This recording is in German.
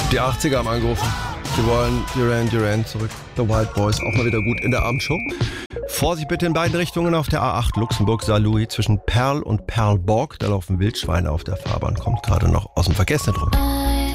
Die 80er haben angerufen. Die wollen Duran zurück. The Wild Boys, auch mal wieder gut in der Abendshow. Vorsicht bitte in beiden Richtungen auf der A8 Luxemburg-Saarlouis zwischen Perl und Perlborg. Da laufen Wildschweine auf der Fahrbahn. Kommt gerade noch aus dem Verkehrszentrum.